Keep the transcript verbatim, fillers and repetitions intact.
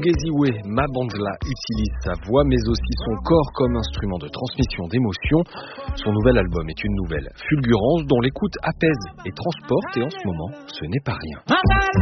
Ngeziwe Mabandla utilise sa voix mais aussi son corps comme instrument de transmission d'émotions. Son nouvel album est une nouvelle fulgurance dont l'écoute apaise et transporte et en ce moment, ce n'est pas rien.